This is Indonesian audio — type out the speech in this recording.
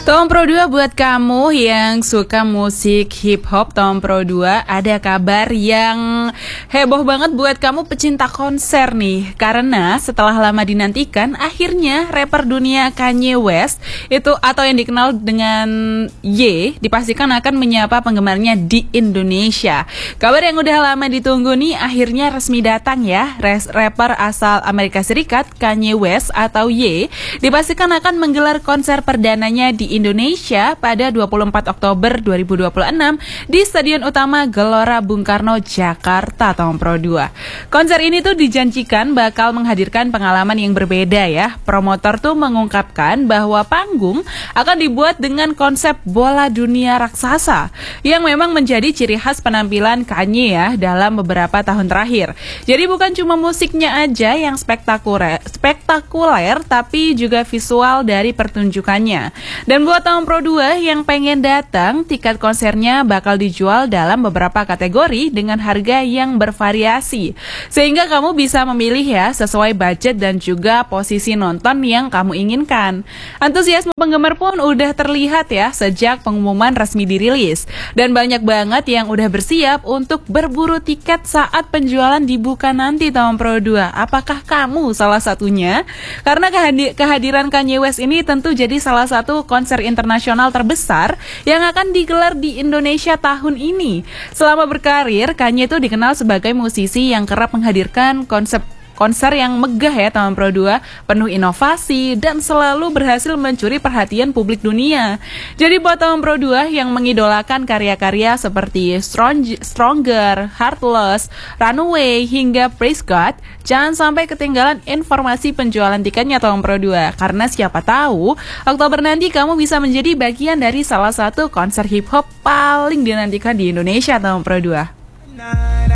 Tom Pro 2 buat kamu yang suka musik hip hop, Tom Pro 2 ada kabar yang heboh banget buat kamu pecinta konser nih. Karena setelah lama dinantikan, akhirnya rapper dunia Kanye West itu atau yang dikenal dengan Ye dipastikan akan menyapa penggemarnya di Indonesia. Kabar yang udah lama ditunggu nih akhirnya resmi datang ya. Rapper asal Amerika Serikat Kanye West atau Ye dipastikan akan menggelar konser perdananya di Indonesia pada 24 Oktober 2026 di Stadion Utama Gelora Bung Karno, Jakarta, Tom Pro 2. Konser ini tuh dijanjikan bakal menghadirkan pengalaman yang berbeda ya. Promotor tuh mengungkapkan bahwa panggung akan dibuat dengan konsep bola dunia raksasa yang memang menjadi ciri khas penampilan Kanye ya dalam beberapa tahun terakhir. Jadi bukan cuma musiknya aja yang spektakuler, tapi juga visual dari pertunjukannya. Dan buat Tom Pro 2 yang pengen datang, tiket konsernya bakal dijual dalam beberapa kategori dengan harga yang bervariasi. Sehingga kamu bisa memilih ya sesuai budget dan juga posisi nonton yang kamu inginkan. Antusiasme penggemar pun udah terlihat ya sejak pengumuman resmi dirilis. Dan banyak banget yang udah bersiap untuk berburu tiket saat penjualan dibuka nanti Tom Pro 2. Apakah kamu salah satunya? Karena kehadiran Kanye West ini tentu jadi salah satu konser internasional terbesar yang akan digelar di Indonesia tahun ini. Selama berkarir, Kanye itu dikenal sebagai musisi yang kerap menghadirkan konser yang megah ya Tom Pro 2, penuh inovasi dan selalu berhasil mencuri perhatian publik dunia. Jadi buat Tom Pro 2 yang mengidolakan karya-karya seperti Stronger, Heartless, Runaway hingga Praise God, jangan sampai ketinggalan informasi penjualan tiketnya Tom Pro 2. Karena siapa tahu Oktober nanti kamu bisa menjadi bagian dari salah satu konser hip hop paling dinantikan di Indonesia Tom Pro 2.